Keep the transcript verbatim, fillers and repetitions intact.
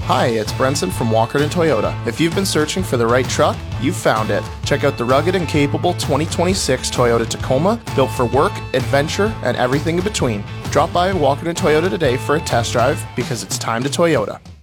Hi, it's Brenson from Walkerton Toyota. If you've been searching for the right truck, you've found it. Check out the rugged and capable twenty twenty-six Toyota Tacoma, built for work, adventure, and everything in between. Drop by Walkerton Toyota today for a test drive because it's time to Toyota.